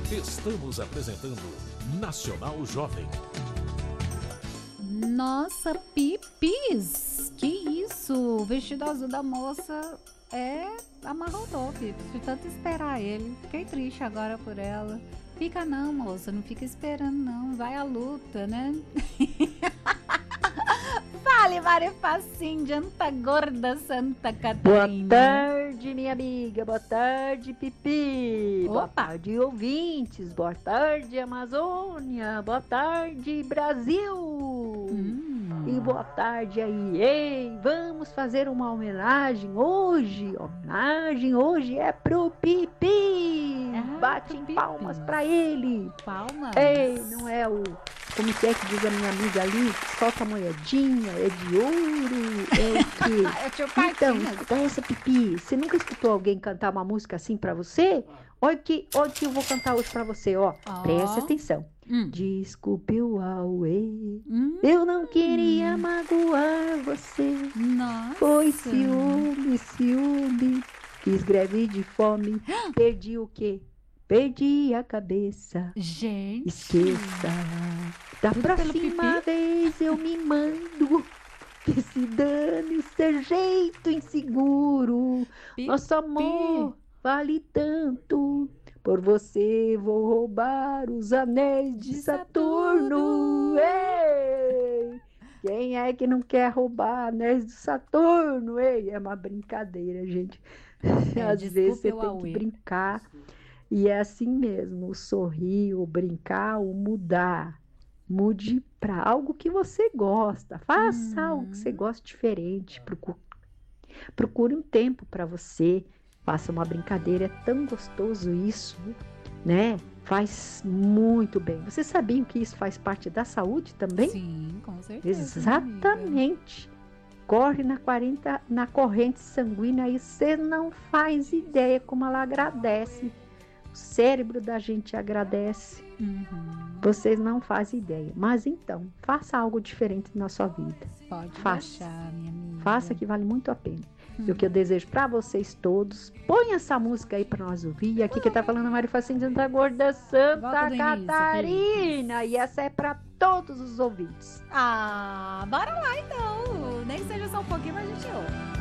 Estamos apresentando Nacional Jovem. Nossa, Pipis! Que isso? O vestido azul da moça amarrodou, Pipis. De tanto esperar ele. Fiquei triste agora por ela. Fica não, moça. Não fica esperando, não. Vai à luta, né? Fale, Maria Facinho, janta gorda Santa Catarina. Boa tarde, minha amiga. Boa tarde, Pipi. Opa. Boa tarde, ouvintes. Boa tarde, Amazônia. Boa tarde, Brasil. E boa tarde aí. Ei, vamos fazer uma homenagem hoje. Homenagem hoje é pro Pipi. Bate em palmas pra ele. Palmas? Ei, não é o... Como que diz a minha amiga ali? Solta a moedinha, é de ouro, é o quê? Eu tinha Então, patinhas. escuta essa, Pipi. Você nunca escutou alguém cantar uma música assim pra você? Olha que eu vou cantar hoje pra você, ó. Ó. Presta atenção. Hum. Desculpe o auê, eu não queria magoar você. Nossa. Foi ciúme, fiz greve de fome, perdi o quê? Perdi a cabeça. Gente. Esqueça. Da Tudo pelo próxima Pipi? vez eu me mando. Que se dane ser jeito inseguro. Pipi. Nosso amor vale tanto. Por você vou roubar os anéis de Saturno. Ei! Quem é que não quer roubar anéis de Saturno? Ei, é uma brincadeira, gente. Às vezes você tem que brincar. E é assim mesmo, o sorrir, o brincar, o mudar. Mude para algo que você gosta. Faça algo que você gosta diferente. Procure um tempo para você. Faça uma brincadeira. É tão gostoso isso, né? Faz muito bem. Você sabia que isso faz parte da saúde também? Sim, com certeza. Exatamente. Corre na corrente sanguínea e você não faz ideia como ela agradece. O cérebro da gente agradece. Vocês não fazem ideia. Mas então, faça algo diferente na sua vida. Pode Faça. deixar, minha amiga. Faça que vale muito a pena. E o que eu desejo para vocês todos, põe essa música aí para nós ouvir. E aqui que tá falando a Maria Facinho de Santa Gorda, Santa Volta do início, Catarina. E essa é para todos os ouvintes. Ah, bora lá então. Nem que seja só um pouquinho, mas a gente ouve.